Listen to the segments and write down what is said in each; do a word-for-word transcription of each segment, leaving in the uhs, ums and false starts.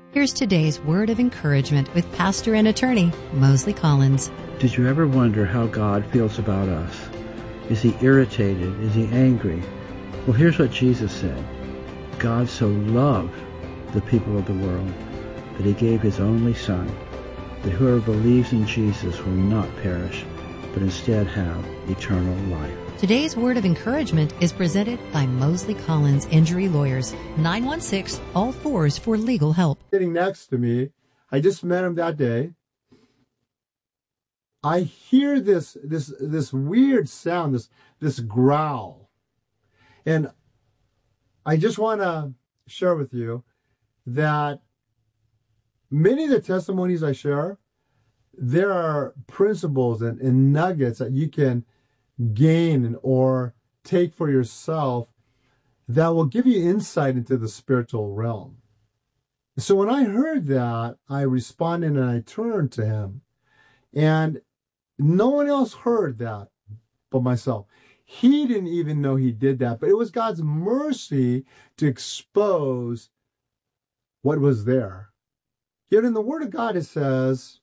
Here's today's word of encouragement with pastor and attorney Mosley Collins. Did you ever wonder how God feels about us? Is he irritated? Is he angry? Well, here's what Jesus said. God so loved the people of the world that he gave his only Son, that whoever believes in Jesus will not perish, but instead have eternal life. Today's word of encouragement is presented by Mosley Collins Injury Lawyers, nine one six, all fours for legal help. Sitting next to me, I just met him that day. I hear this this this weird sound, this this growl. And I just want to share with you that many of the testimonies I share, there are principles and, and nuggets that you can gain or take for yourself that will give you insight into the spiritual realm. So when I heard that, I responded and I turned to him. And no one else heard that but myself. He didn't even know he did that, but it was God's mercy to expose what was there. Yet in the Word of God it says,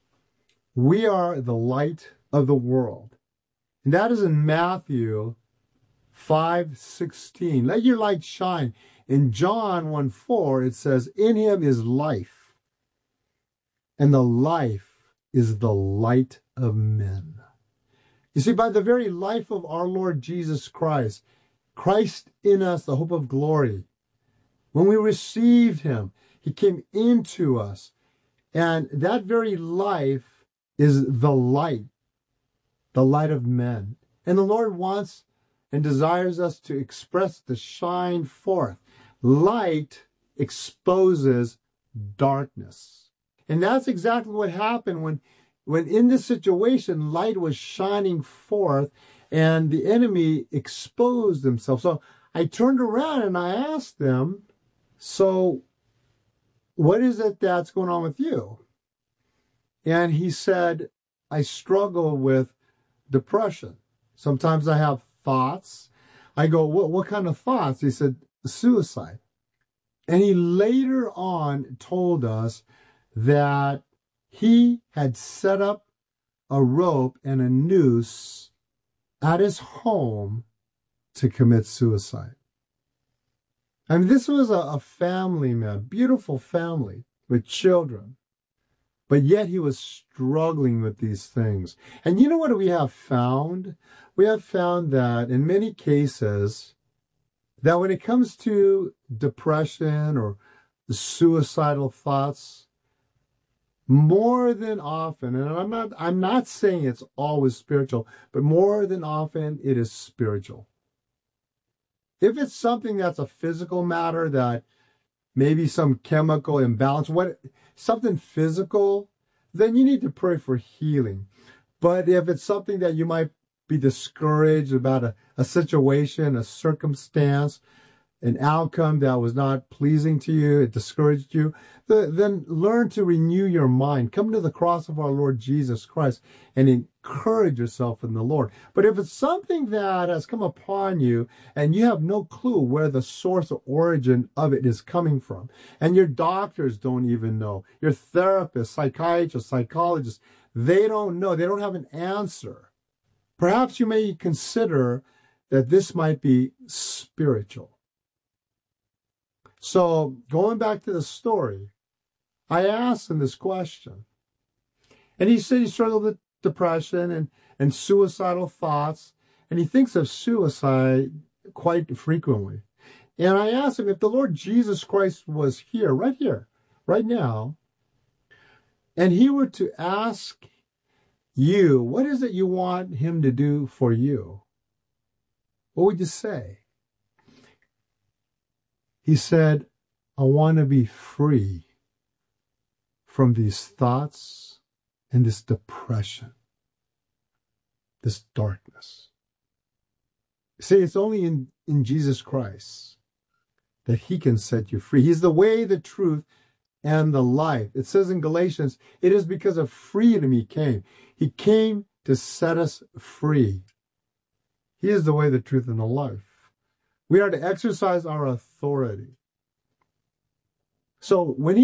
we are the light of the world. And that is in Matthew five sixteen. Let your light shine. In John one four, it says, in him is life, and the life is the light of men. You see, by the very life of our Lord Jesus Christ, Christ in us, the hope of glory, when we received him, he came into us. And that very life is the light, the light of men. And the Lord wants and desires us to express, to shine forth. Light exposes darkness. And that's exactly what happened when, when in this situation, light was shining forth and the enemy exposed himself. So I turned around and I asked them, so what is it that's going on with you? And he said, I struggle with depression. Sometimes I have thoughts. I go, what, what kind of thoughts? He said, suicide. And he later on told us that he had set up a rope and a noose at his home to commit suicide. I mean, this was a, a family man, beautiful family with children. But yet he was struggling with these things. And you know what we have found? We have found that in many cases, that when it comes to depression or suicidal thoughts, more than often, and I'm not, I'm not saying it's always spiritual, but more than often it is spiritual. If it's something that's a physical matter, that maybe some chemical imbalance, what something physical, then you need to pray for healing. But if it's something that you might be discouraged about, a, a situation, a circumstance, an outcome that was not pleasing to you, it discouraged you, the, then learn to renew your mind. Come to the cross of our Lord Jesus Christ and encourage yourself in the Lord. But if it's something that has come upon you and you have no clue where the source or origin of it is coming from, and your doctors don't even know, your therapist, psychiatrist, psychologist, they don't know, they don't have an answer, perhaps you may consider that this might be spiritual. So going back to the story, I asked him this question. And he said he struggled with depression and, and suicidal thoughts. And he thinks of suicide quite frequently. And I asked him if the Lord Jesus Christ was here, right here, right now, and he were to ask you, what is it you want him to do for you? What would you say? He said, I want to be free from these thoughts and this depression, this darkness. See, it's only in, in Jesus Christ that he can set you free. He's the way, the truth, and the life. It says in Galatians, it is because of freedom he came. He came to set us free. He is the way, the truth, and the life. We are to exercise our authority. So when he